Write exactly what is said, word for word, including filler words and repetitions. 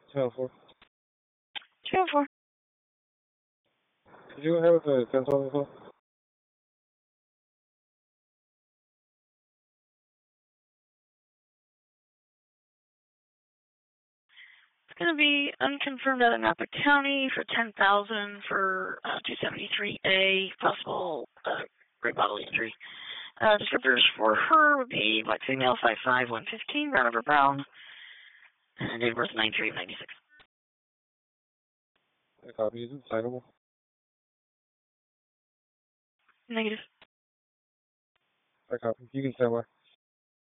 Channel four. Channel four. Did you have a ten twelve as well? It's going to be unconfirmed out of Napa County for ten thousand for uh, two seventy-three A, possible uh, great bodily injury. Uh, descriptors for her would be black female, five five, one fifteen, brown over brown, and date of birth nine three of ninety-six. A copy. Is it signable? Negative. A copy. You can stand by.